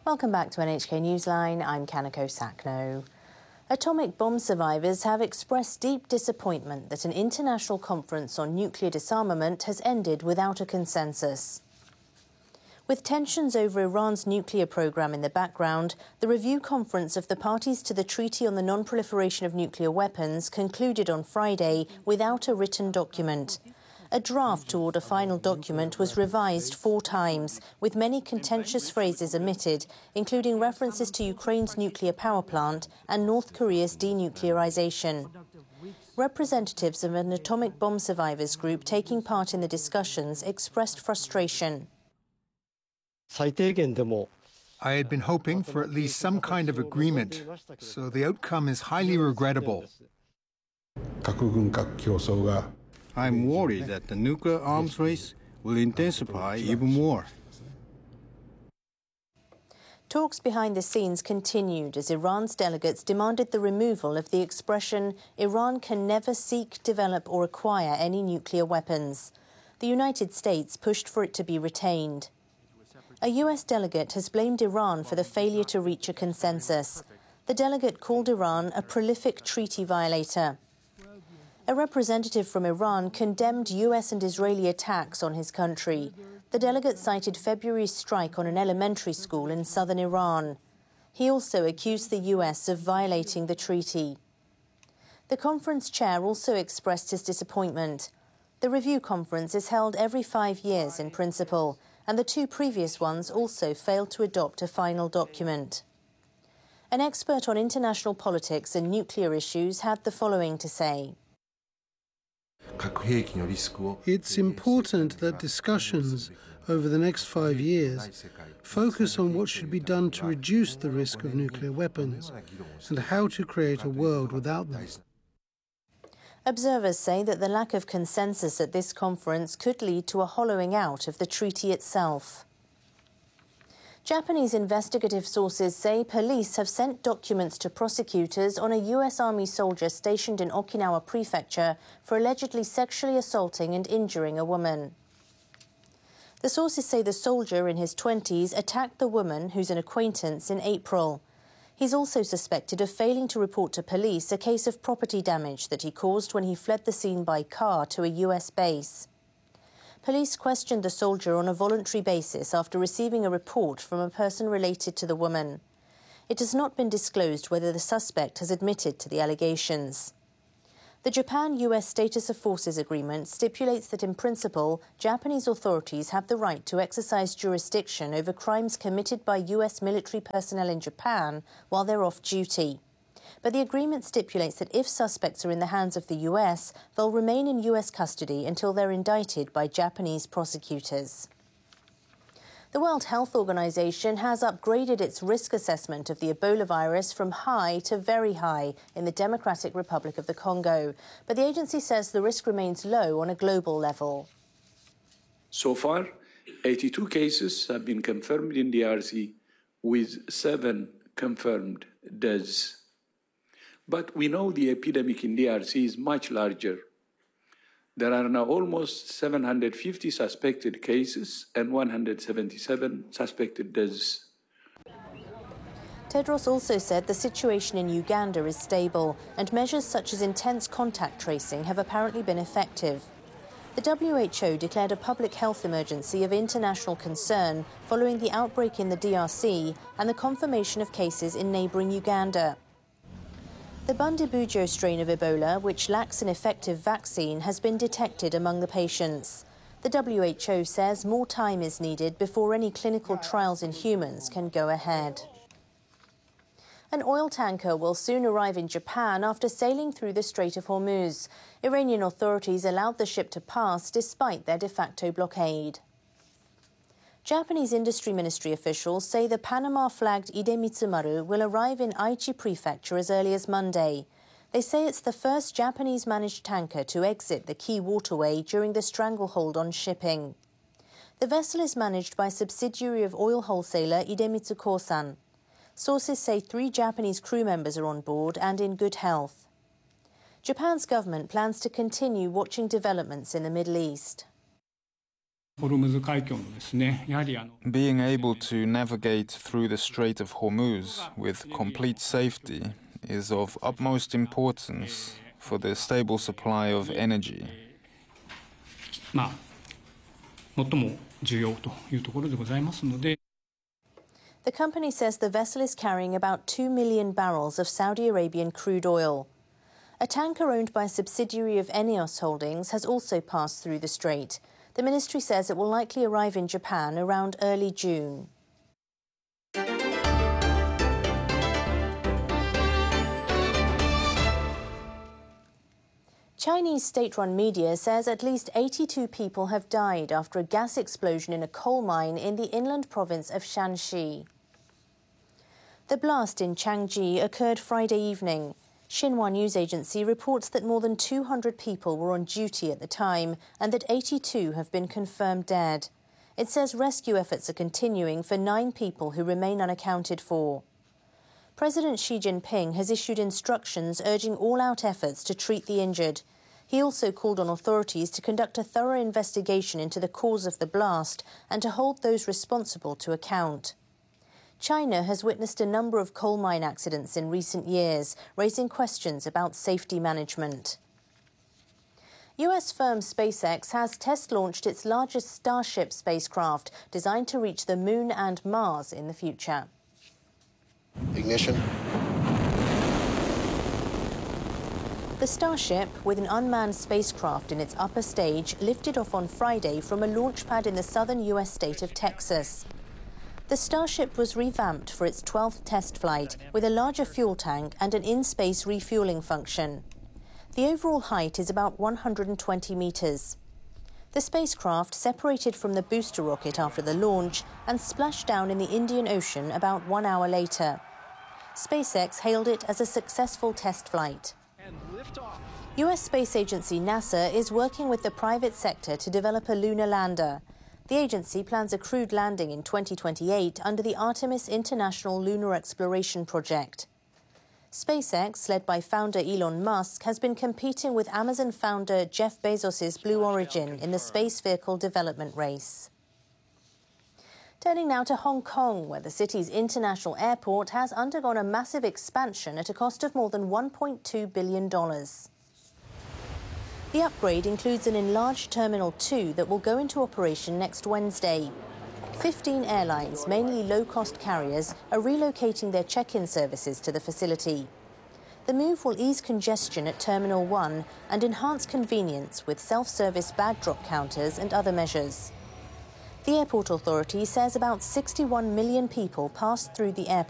Welcome back to NHK Newsline. I'm Kanako Sakno. Atomic bomb survivors have expressed deep disappointment that an international conference on nuclear disarmament has ended without a consensus. With tensions over Iran's nuclear program in the background, the review conference of the parties to the Treaty on the Non-Proliferation of Nuclear Weapons concluded on Friday without a written document. A draft toward a final document was revised 4 times, with many contentious phrases omitted, including references to Ukraine's nuclear power plant and North Korea's denuclearization. Representatives of an atomic bomb survivors group taking part in the discussions expressed frustration. I had been hoping for at least some kind of agreement, so the outcome is highly regrettable. I'm worried that the nuclear arms race will intensify even more. Talks behind the scenes continued as Iran's delegates demanded the removal of the expression "Iran can never seek, develop or acquire any nuclear weapons." The United States pushed for it to be retained. A US delegate has blamed Iran for the failure to reach a consensus. The delegate called Iran a prolific treaty violator. A representative from Iran condemned US and Israeli attacks on his country. The delegate cited February's strike on an elementary school in southern Iran. He also accused the US of violating the treaty. The conference chair also expressed his disappointment. The review conference is held every 5 years in principle, and the 2 previous ones also failed to adopt a final document. An expert on international politics and nuclear issues had the following to say. It's important that discussions over the next 5 years focus on what should be done to reduce the risk of nuclear weapons and how to create a world without them. Observers say that the lack of consensus at this conference could lead to a hollowing out of the treaty itself. Japanese investigative sources say police have sent documents to prosecutors on a US Army soldier stationed in Okinawa Prefecture for allegedly sexually assaulting and injuring a woman. The sources say the soldier in his 20s attacked the woman, who's an acquaintance, in April. He's also suspected of failing to report to police a case of property damage that he caused when he fled the scene by car to a US base. Police questioned the soldier on a voluntary basis after receiving a report from a person related to the woman. It has not been disclosed whether the suspect has admitted to the allegations. The Japan-US Status of Forces Agreement stipulates that in principle, Japanese authorities have the right to exercise jurisdiction over crimes committed by US military personnel in Japan while they're off duty. But the agreement stipulates that if suspects are in the hands of the US, they'll remain in US custody until they're indicted by Japanese prosecutors. The World Health Organization has upgraded its risk assessment of the Ebola virus from high to very high in the Democratic Republic of the Congo. But the agency says the risk remains low on a global level. So far, 82 cases have been confirmed in DRC, with 7 confirmed deaths. But we know the epidemic in DRC is much larger. There are now almost 750 suspected cases and 177 suspected deaths. Tedros also said the situation in Uganda is stable and measures such as intense contact tracing have apparently been effective. The WHO declared a public health emergency of international concern following the outbreak in the DRC and the confirmation of cases in neighbouring Uganda. The Bundibugyo strain of Ebola, which lacks an effective vaccine, has been detected among the patients. The WHO says more time is needed before any clinical trials in humans can go ahead. An oil tanker will soon arrive in Japan after sailing through the Strait of Hormuz. Iranian authorities allowed the ship to pass despite their de facto blockade. Japanese industry ministry officials say the Panama-flagged Idemitsu Maru will arrive in Aichi Prefecture as early as Monday. They say it's the first Japanese-managed tanker to exit the key waterway during the stranglehold on shipping. The vessel is managed by a subsidiary of oil wholesaler Idemitsu Kosan. Sources say 3 Japanese crew members are on board and in good health. Japan's government plans to continue watching developments in the Middle East. Being able to navigate through the Strait of Hormuz with complete safety is of utmost importance for the stable supply of energy. The company says the vessel is carrying about 2 million barrels of Saudi Arabian crude oil. A tanker owned by a subsidiary of Eneos Holdings has also passed through the strait. The ministry says it will likely arrive in Japan around early June. Chinese state-run media says at least 82 people have died after a gas explosion in a coal mine in the inland province of Shanxi. The blast in Changji occurred Friday evening. Xinhua news agency reports that more than 200 people were on duty at the time and that 82 have been confirmed dead. It says rescue efforts are continuing for 9 people who remain unaccounted for. President Xi Jinping has issued instructions urging all-out efforts to treat the injured. He also called on authorities to conduct a thorough investigation into the cause of the blast and to hold those responsible to account. China has witnessed a number of coal mine accidents in recent years, raising questions about safety management. US firm SpaceX has test-launched its largest Starship spacecraft, designed to reach the Moon and Mars in the future. Ignition. The Starship, with an unmanned spacecraft in its upper stage, lifted off on Friday from a launch pad in the southern US state of Texas. The Starship was revamped for its 12th test flight, with a larger fuel tank and an in-space refueling function. The overall height is about 120 meters. The spacecraft separated from the booster rocket after the launch and splashed down in the Indian Ocean about 1 hour later. SpaceX hailed it as a successful test flight. US space agency NASA is working with the private sector to develop a lunar lander. The agency plans a crewed landing in 2028 under the Artemis International Lunar Exploration Project. SpaceX, led by founder Elon Musk, has been competing with Amazon founder Jeff Bezos' Blue Origin in the space vehicle development race. Turning now to Hong Kong, where the city's international airport has undergone a massive expansion at a cost of more than $1.2 billion. The upgrade includes an enlarged Terminal 2 that will go into operation next Wednesday. 15 airlines, mainly low-cost carriers, are relocating their check-in services to the facility. The move will ease congestion at Terminal 1 and enhance convenience with self-service bag drop counters and other measures. The airport authority says about 61 million people passed through the airport